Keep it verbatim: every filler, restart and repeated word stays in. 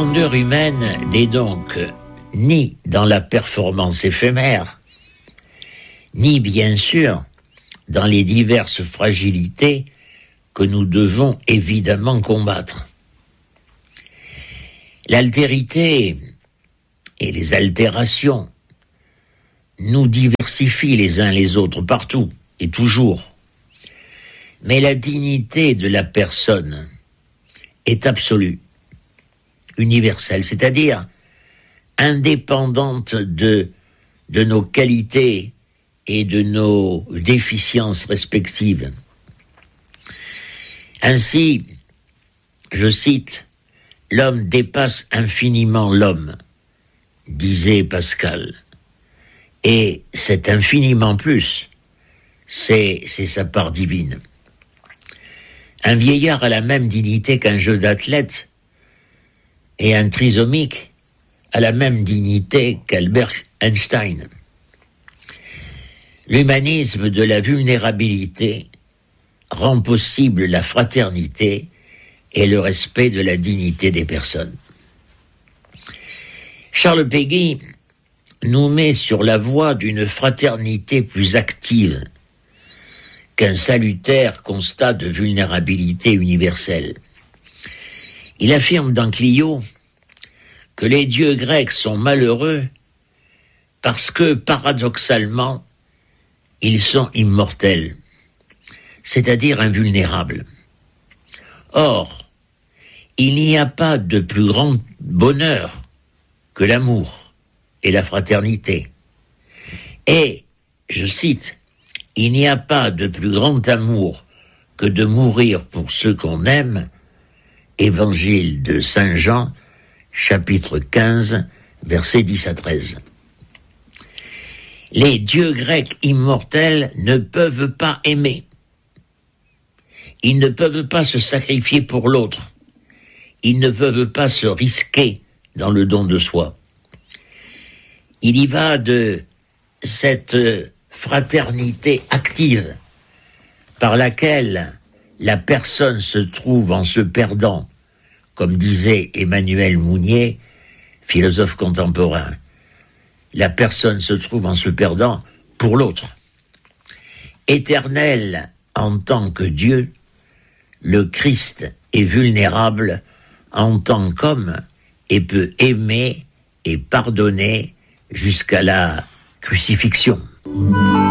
grandeur humaine n'est donc ni dans la performance éphémère, ni bien sûr dans les diverses fragilités que nous devons évidemment combattre. L'altérité et les altérations nous diversifient les uns les autres partout et toujours. Mais la dignité de la personne est absolue, universelle, c'est-à-dire indépendante de, de nos qualités et de nos déficiences respectives. Ainsi, je cite, « L'homme dépasse infiniment l'homme », disait Pascal. Et cet infiniment plus, c'est, c'est sa part divine. Un vieillard a la même dignité qu'un jeu d'athlète, et un trisomique a la même dignité qu'Albert Einstein. L'humanisme de la vulnérabilité rend possible la fraternité et le respect de la dignité des personnes. Charles Péguy nous met sur la voie d'une fraternité plus active qu'un salutaire constat de vulnérabilité universelle. Il affirme dans Clio que les dieux grecs sont malheureux parce que, paradoxalement, ils sont immortels, c'est-à-dire invulnérables. Or, il n'y a pas de plus grand bonheur que l'amour et la fraternité. Et, je cite, « Il n'y a pas de plus grand amour que de mourir pour ceux qu'on aime » Évangile de Saint Jean, chapitre quinze, versets dix à treize. Les dieux grecs immortels ne peuvent pas aimer. Ils ne peuvent pas se sacrifier pour l'autre. Ils ne peuvent pas se risquer dans le don de soi. Il y va de cette fraternité active par laquelle la personne se trouve en se perdant, comme disait Emmanuel Mounier, philosophe contemporain. La personne se trouve en se perdant pour l'autre. Éternel en tant que Dieu, le Christ est vulnérable en tant qu'homme et peut aimer et pardonner jusqu'à la crucifixion.